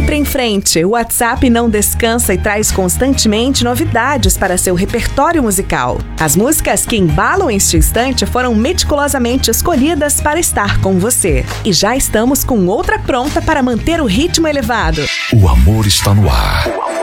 sempre em frente. O WhatsApp não descansa e traz constantemente novidades para seu repertório musical. As músicas que embalam este instante foram meticulosamente escolhidas para estar com você. E já estamos com outra pronta para manter o ritmo elevado. O amor está no ar.